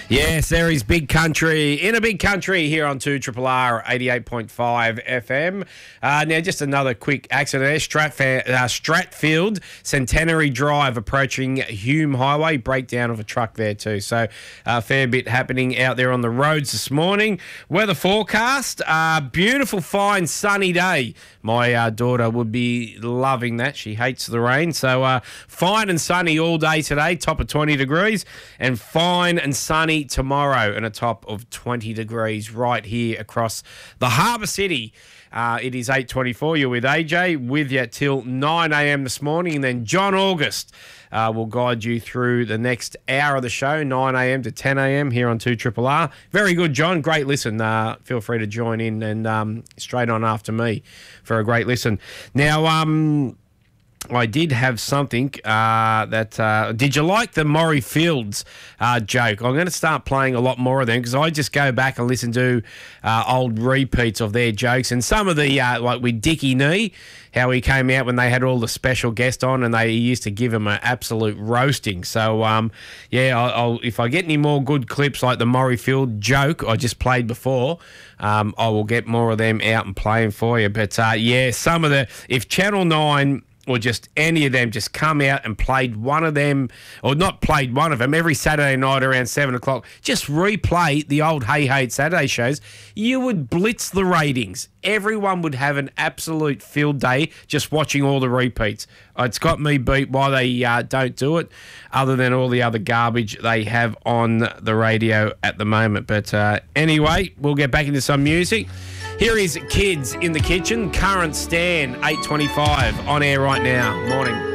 Yes, there is Big Country in a big country here on 2RRR 88.5 FM. Now, just another quick accident there. Stratfield Centenary Drive approaching Hume Highway. Breakdown of a truck there too. So a fair bit happening out there on the roads this morning. Weather forecast, beautiful, fine, sunny day. My daughter would be loving that. She hates the rain. So fine and sunny all day today, top of 20 degrees, and fine and sunny tomorrow and a top of 20 degrees right here across the Harbour City. It is 8:24. You're with AJ, with you till 9 a.m. this morning, and then John August will guide you through the next hour of the show, 9 a.m. to 10 a.m. here on 2RRR. Very good, John. Great listen. Feel free to join in and straight on after me for a great listen. Now, I did have something did you like the Maury Fields joke? I'm going to start playing a lot more of them because I just go back and listen to old repeats of their jokes, and some of the, like with Dickie Nee, how he came out when they had all the special guests on and they used to give him an absolute roasting. So, I'll if I get any more good clips like the Maury Field joke I just played before, I will get more of them out and playing for you. But, some of the, if Channel 9 or just any of them just come out and played one of them, or not played one of them, every Saturday night around 7 o'clock, just replay the old Hey Hey Saturday shows, you would blitz the ratings. Everyone would have an absolute field day just watching all the repeats. It's got me beat why they don't do it, other than all the other garbage they have on the radio at the moment. But anyway, we'll get back into some music. Here is Kids in the Kitchen, Current Stan, 8:25, on air right now. Morning.